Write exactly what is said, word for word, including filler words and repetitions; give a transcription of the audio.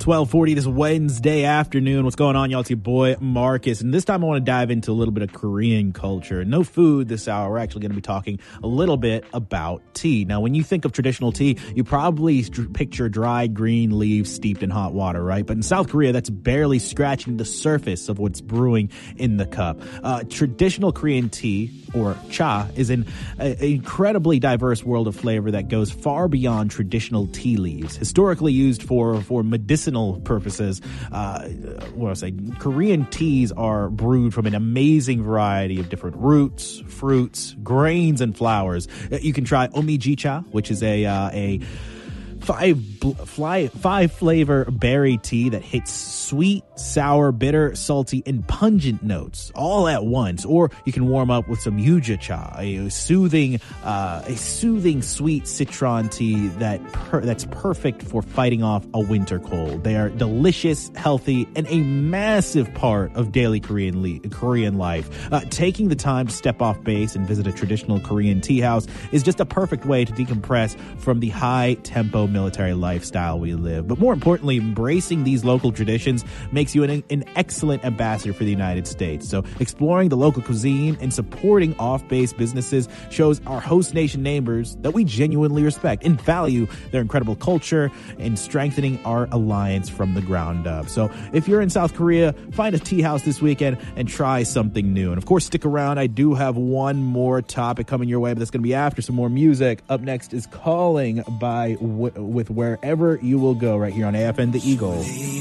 twelve forty this Wednesday afternoon. What's going on, y'all? It's your boy Marcus, and this time I want to dive into a little bit of Korean culture. No food this hour. We're actually going to be talking a little bit about tea. Now, when you think of traditional tea, you probably st- picture dried green leaves steeped in hot water, right? But in South Korea, that's barely scratching the surface of what's brewing in the cup. Uh, traditional Korean tea, or cha, is an uh, incredibly diverse world of flavor that goes far beyond traditional tea leaves. Historically used for, for medicinal purposes, uh, what do I say? Korean teas are brewed from an amazing variety of different roots, fruits, grains, and flowers. You can try omijicha, which is a uh, a five fly, five flavor berry tea that hits sweet, sour, bitter, salty, and pungent notes all at once. Or you can warm up with some yuja-cha, a soothing, uh, a soothing sweet citron tea that per- that's perfect for fighting off a winter cold. They are delicious, healthy, and a massive part of daily Korean le- Korean life. Uh, taking the time to step off base and visit a traditional Korean tea house is just a perfect way to decompress from the high tempo military lifestyle we live. But more importantly, embracing these local traditions makes you an, an excellent ambassador for the United States. So exploring the local cuisine and supporting off-base businesses shows our host nation neighbors that we genuinely respect and value their incredible culture and strengthening our alliance from the ground up. So if you're in South Korea, find a tea house this weekend and try something new. And of course, stick around. I do have one more topic coming your way, but that's going to be after some more music. Up next is Calling by w- with Wherever You Will Go right here on A F N The Eagle.